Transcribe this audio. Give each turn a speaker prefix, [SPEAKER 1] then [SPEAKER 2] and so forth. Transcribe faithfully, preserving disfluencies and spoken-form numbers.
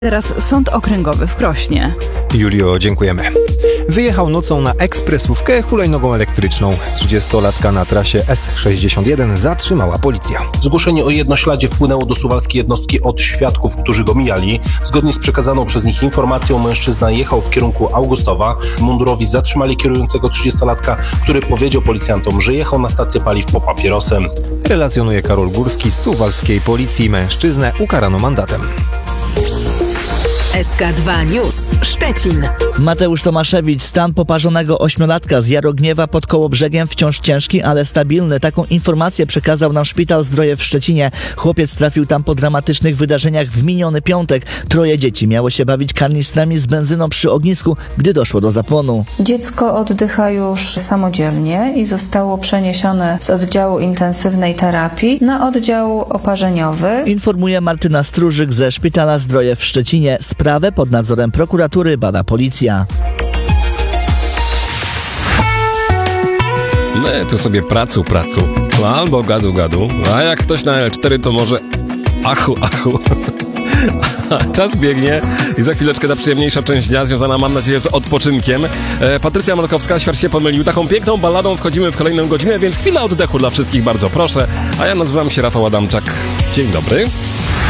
[SPEAKER 1] Teraz Sąd Okręgowy w Krośnie.
[SPEAKER 2] Julio, dziękujemy. Wyjechał nocą na ekspresówkę hulajnogą elektryczną. trzydziestolatka na trasie S sześćdziesiąt jeden zatrzymała policja.
[SPEAKER 3] Zgłoszenie o jednośladzie wpłynęło do suwalskiej jednostki od świadków, którzy go mijali. Zgodnie z przekazaną przez nich informacją mężczyzna jechał w kierunku Augustowa. Mundurowi zatrzymali kierującego trzydziestolatka, który powiedział policjantom, że jechał na stację paliw po papierosem.
[SPEAKER 2] Relacjonuje Karol Górski z suwalskiej policji. Mężczyznę ukarano mandatem.
[SPEAKER 4] S K dwa News Szczecin.
[SPEAKER 5] Mateusz Tomaszewicz, stan poparzonego ośmiolatka z Jarogniewa pod Kołobrzegiem wciąż ciężki, ale stabilny. Taką informację przekazał nam Szpital Zdroje w Szczecinie. Chłopiec trafił tam po dramatycznych wydarzeniach w miniony piątek. Troje dzieci miało się bawić kanistrami z benzyną przy ognisku, gdy doszło do zapłonu.
[SPEAKER 6] Dziecko oddycha już samodzielnie i zostało przeniesione z oddziału intensywnej terapii na oddział oparzeniowy.
[SPEAKER 5] Informuje Martyna Stróżyk ze Szpitala Zdroje w Szczecinie. Sprawę pod nadzorem prokuratury bada policja.
[SPEAKER 7] My tu sobie pracu, pracu. No albo gadu, gadu. A jak ktoś na L cztery, to może achu, achu. Czas biegnie i za chwileczkę ta przyjemniejsza część dnia związana, mam nadzieję, z odpoczynkiem. E, Patrycja Malkowska, świat się pomylił. Taką piękną balladą wchodzimy w kolejną godzinę, więc chwila oddechu dla wszystkich, bardzo proszę. A ja nazywam się Rafał Adamczak. Dzień dobry.